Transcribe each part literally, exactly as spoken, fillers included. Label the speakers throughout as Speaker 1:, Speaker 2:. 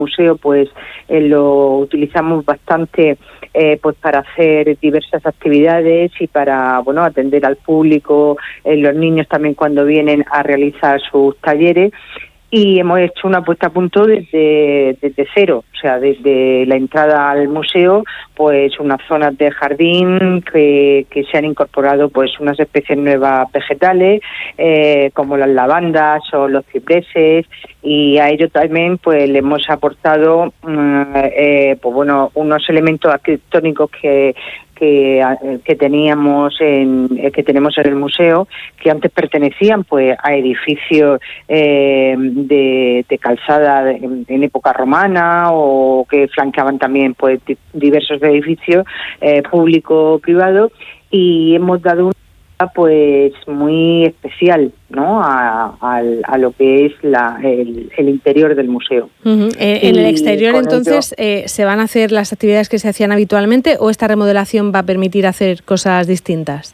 Speaker 1: museo pues eh, lo utilizamos bastante eh, pues para hacer diversas actividades y para bueno atender al público, eh, los niños también cuando vienen a realizar sus talleres. Y hemos hecho una puesta a punto desde, desde cero, o sea, desde la entrada al museo, pues unas zonas de jardín que, que se han incorporado pues unas especies nuevas vegetales, eh, como las lavandas o los cipreses, y a ello también pues le hemos aportado eh, pues bueno unos elementos arquitectónicos que Que, que teníamos en que tenemos en el museo, que antes pertenecían pues a edificios eh, de, de calzada de, en época romana, o que flanqueaban también pues diversos edificios eh, público-privados, y hemos dado un pues muy especial, ¿no? A, a, a lo que es la, el, el interior del museo.
Speaker 2: Uh-huh. Eh, en el exterior, entonces, ello, eh, ¿se van a hacer las actividades que se hacían habitualmente o esta remodelación va a permitir hacer cosas distintas?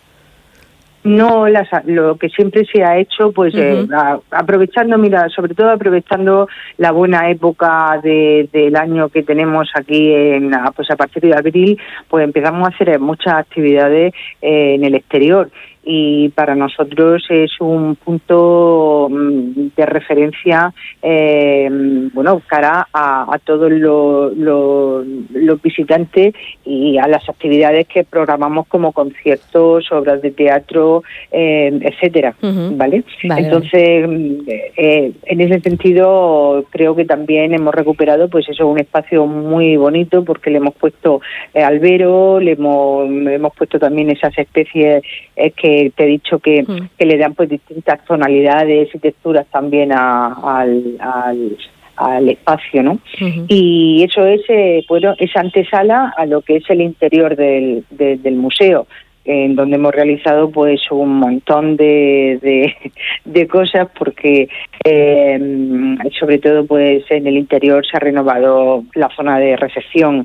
Speaker 1: No, las, lo que siempre se ha hecho, pues uh-huh. eh, a, aprovechando, mira, sobre todo aprovechando la buena época de, del año que tenemos aquí, en, pues a partir de abril, pues empezamos a hacer muchas actividades eh, en el exterior. Y para nosotros es un punto de referencia, eh, bueno, cara a, a todos los lo, lo visitantes y a las actividades que programamos, como conciertos, obras de teatro, eh, etcétera, uh-huh. ¿vale? Vale. Entonces, eh, en ese sentido, creo que también hemos recuperado, pues eso, un espacio muy bonito, porque le hemos puesto eh, albero, le hemos, le hemos puesto también esas especies eh, que te he dicho que, uh-huh. que le dan pues distintas tonalidades y texturas también a, al, al, al espacio, ¿no? Uh-huh. Y eso es eh, bueno, esa antesala a lo que es el interior del, de, del museo, en donde hemos realizado pues un montón de, de, de cosas, porque eh, sobre todo pues en el interior se ha renovado la zona de recepción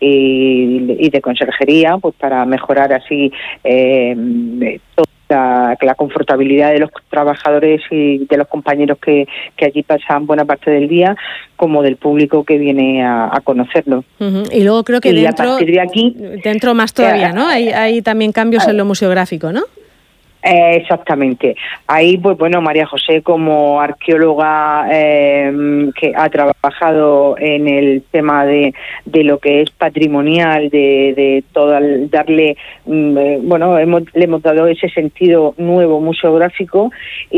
Speaker 1: y, y de conserjería, pues para mejorar así eh, todo La, la confortabilidad de los trabajadores y de los compañeros que, que allí pasan buena parte del día, como del público que viene a, a conocerlo.
Speaker 2: Uh-huh. Y luego creo que
Speaker 1: y
Speaker 2: dentro,
Speaker 1: a partir de aquí,
Speaker 2: dentro más todavía, ¿no? Hay, hay también cambios uh, en lo museográfico, ¿no?
Speaker 1: Eh, exactamente. Ahí, pues bueno, María José, como arqueóloga eh, que ha trabajado en el tema de, de lo que es patrimonial, de, de todo, darle, eh, bueno, hemos, le hemos dado ese sentido nuevo museográfico,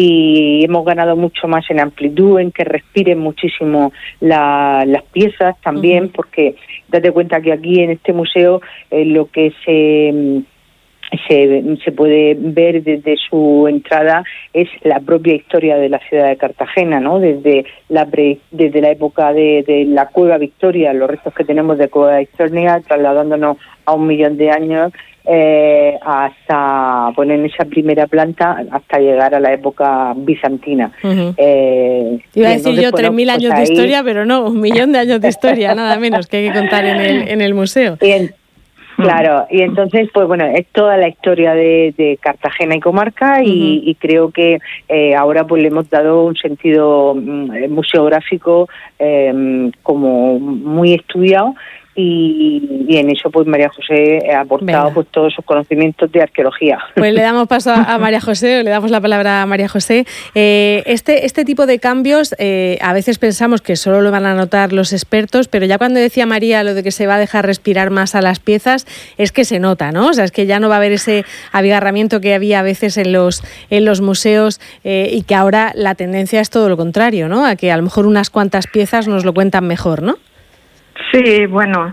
Speaker 1: y hemos ganado mucho más en amplitud, en que respiren muchísimo la, las piezas también, uh-huh. porque date cuenta que aquí en este museo eh, lo que se... Se, se puede ver desde su entrada es la propia historia de la ciudad de Cartagena, ¿no? Desde la pre, desde la época de, de la Cueva Victoria, los restos que tenemos de Cueva Victoria, trasladándonos a un millón de años, eh, hasta bueno, en esa primera planta, hasta llegar a la época bizantina.
Speaker 2: Uh-huh.
Speaker 1: Eh,
Speaker 2: Iba a decir yo tres mil bueno, pues años ahí... de historia, pero no, un millón de años de historia, nada menos, que hay que contar en el, en el museo.
Speaker 1: Bien. Claro, y entonces, pues bueno, es toda la historia de, de Cartagena y comarca, y, uh-huh. y creo que eh, ahora pues le hemos dado un sentido mm, museográfico eh, como muy estudiado, y, y en eso pues María José ha aportado Venga. pues todos sus conocimientos de arqueología.
Speaker 2: Pues le damos paso a María José, le damos la palabra a María José. Eh, este, este tipo de cambios eh, a veces pensamos que solo lo van a notar los expertos, pero ya cuando decía María lo de que se va a dejar respirar más a las piezas, es que se nota, ¿no? O sea, es que ya no va a haber ese abigarramiento que había a veces en los, en los museos, eh, y que ahora la tendencia es todo lo contrario, ¿no? A que a lo mejor unas cuantas piezas nos lo cuentan mejor, ¿no?
Speaker 3: Sí, bueno,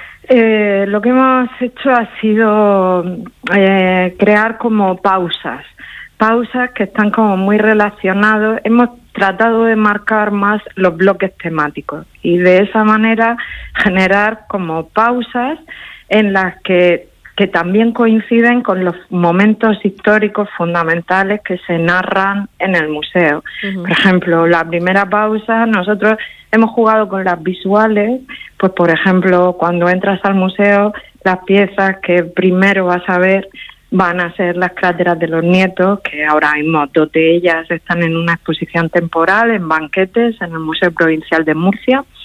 Speaker 3: eh, lo que hemos hecho ha sido eh, crear como pausas, pausas que están como muy relacionados. Hemos tratado de marcar más los bloques temáticos y de esa manera generar como pausas en las que, que también coinciden con los momentos históricos fundamentales que se narran en el museo. Uh-huh. Por ejemplo, la primera pausa, nosotros hemos jugado con las visuales, pues por ejemplo, cuando entras al museo, las piezas que primero vas a ver van a ser las cráteras de los nietos, que ahora mismo dos de ellas están en una exposición temporal, en banquetes, en el Museo Provincial de Murcia.